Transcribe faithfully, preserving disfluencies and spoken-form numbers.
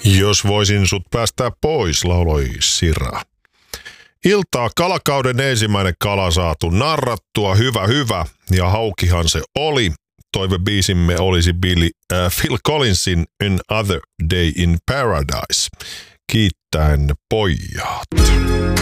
Jos voisin sut päästää pois, lauloi Sira. Iltaa kalakauden ensimmäinen kala saatu narrattua, hyvä hyvä, ja haukihan se oli. Toivebiisimme olisi Billy, äh, Phil Collinsin Another Day in Paradise. Kiittäen pojat.